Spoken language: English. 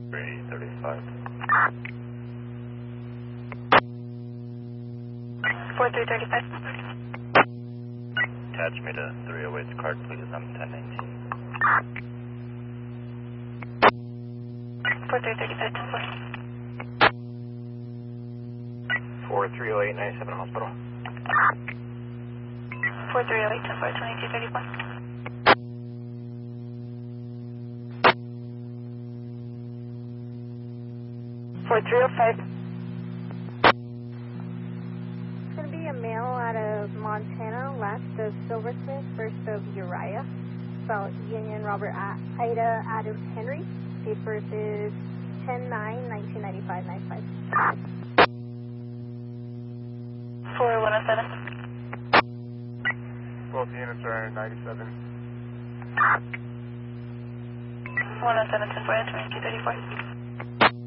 335. 4335. Attach me to 308's card, please. I'm 1019. 4335 to 4308 97 Hospital. 4308 to 42234. 4305. It's going to be a male out of Montana, last of Silversmith, first of Uriah, spelled Union Robert Ida Adams Henry. Date of birth is 10/9/1995, 95. 4107. Both units are in 97. 107 to 42234.